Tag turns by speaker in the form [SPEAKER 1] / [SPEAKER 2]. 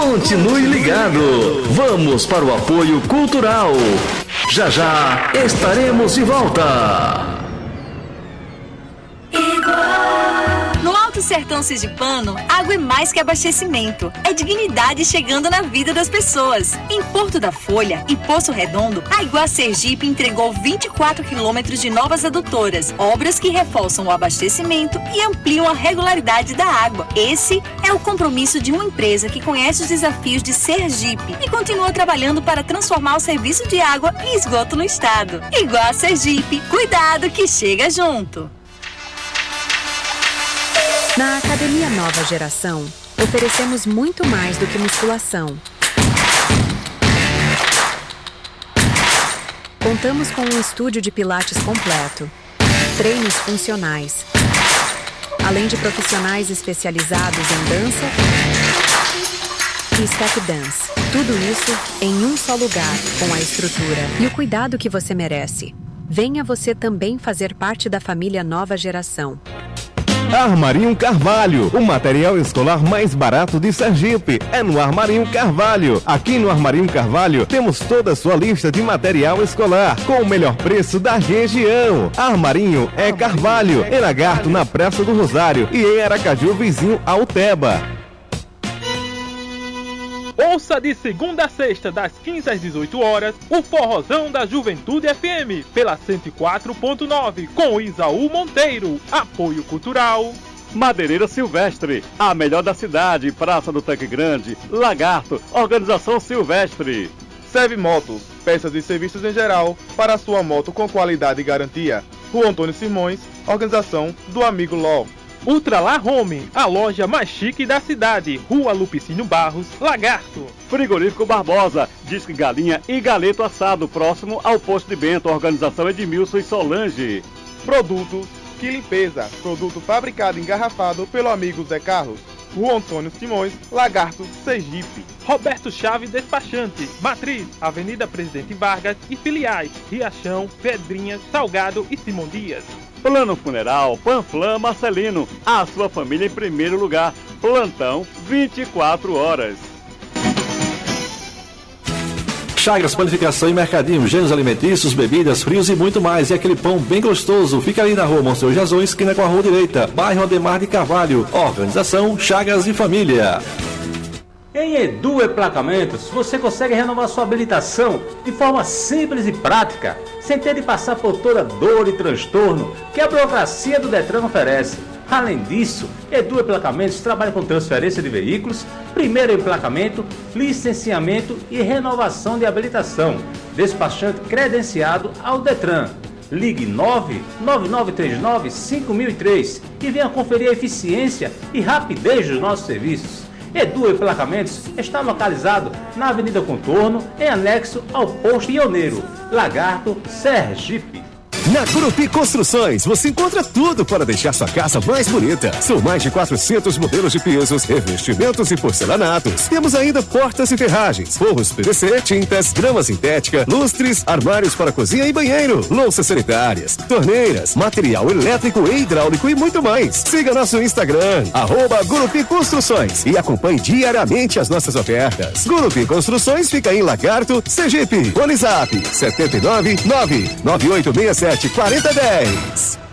[SPEAKER 1] Continue ligado. Vamos para o apoio cultural. Já já estaremos de volta.
[SPEAKER 2] No Alto Sertão Sergipano, água é mais que abastecimento. É dignidade chegando na vida das pessoas. Em Porto da Folha e Poço Redondo, a Iguá Sergipe entregou 24 quilômetros de novas adutoras, obras que reforçam o abastecimento e ampliam a regularidade da água. Esse é o compromisso de uma empresa que conhece os desafios de Sergipe e continua trabalhando para transformar o serviço de água e esgoto no estado. Iguá Sergipe, cuidado que chega junto.
[SPEAKER 3] Na Academia Nova Geração, oferecemos muito mais do que musculação. Contamos com um estúdio de pilates completo, treinos funcionais, além de profissionais especializados em dança e step dance. Tudo isso em um só lugar, com a estrutura e o cuidado que você merece. Venha você também fazer parte da família Nova Geração.
[SPEAKER 4] Armarinho Carvalho, o material escolar mais barato de Sergipe. É no Armarinho Carvalho. Aqui no Armarinho Carvalho temos toda a sua lista de material escolar com o melhor preço da região. Armarinho é Carvalho, em Lagarto, na Praça do Rosário, e em Aracaju, vizinho ao Teba.
[SPEAKER 5] Ouça de segunda a sexta, das 15 às 18 horas, o Forrozão da Juventude FM, pela 104.9, com Isaú Monteiro. Apoio cultural.
[SPEAKER 6] Madeireira Silvestre, a melhor da cidade, Praça do Tanque Grande, Lagarto, Organização Silvestre.
[SPEAKER 7] Serve Motos, peças e serviços em geral, para a sua moto com qualidade e garantia. Rua Antônio Simões, Organização do Amigo Ló.
[SPEAKER 5] Ultralar Home, a loja mais chique da cidade, Rua Lupicínio Barros, Lagarto.
[SPEAKER 6] Frigorífico Barbosa, disque galinha e galeto assado, próximo ao posto de Bento, Organização Edmilson e Solange.
[SPEAKER 7] Produtos Que Limpeza, produto fabricado e engarrafado pelo amigo Zé Carlos. Rua Antônio Simões, Lagarto, Sergipe.
[SPEAKER 5] Roberto Chaves Despachante, Matriz, Avenida Presidente Vargas e filiais, Riachão, Pedrinhas, Salgado e Simão Dias.
[SPEAKER 6] Plano Funeral Panflã Marcelino, a sua família em primeiro lugar. Plantão 24 horas.
[SPEAKER 1] Chagas Panificação e Mercadinho, gêneros alimentícios, bebidas, frios e muito mais. E aquele pão bem gostoso. Fica ali na Rua Monsenhor Jazões, esquina com a Rua Direita, bairro Ademar de Carvalho. Organização Chagas e Família.
[SPEAKER 8] Em Edu Emplacamentos, você consegue renovar sua habilitação de forma simples e prática, sem ter de passar por toda dor e transtorno que a burocracia do Detran oferece. Além disso, Edu Emplacamentos trabalha com transferência de veículos, primeiro emplacamento, licenciamento e renovação de habilitação. Despachante credenciado ao Detran. Ligue 99939-5003 e venha conferir a eficiência e rapidez dos nossos serviços. Edu Emplacamentos está localizado na Avenida Contorno, em anexo ao Posto Pioneiro, Lagarto, Sergipe.
[SPEAKER 4] Na Gurupi Construções, você encontra tudo para deixar sua casa mais bonita. São mais de 400 modelos de pisos, revestimentos e porcelanatos. Temos ainda portas e ferragens, forros PVC, tintas, grama sintética, lustres, armários para cozinha e banheiro, louças sanitárias, torneiras, material elétrico e hidráulico e muito mais. Siga nosso Instagram, @Gurupi Construções, e acompanhe diariamente as nossas ofertas. Gurupi Construções fica em Lagarto, Sergipe. WhatsApp 799-9867-4010.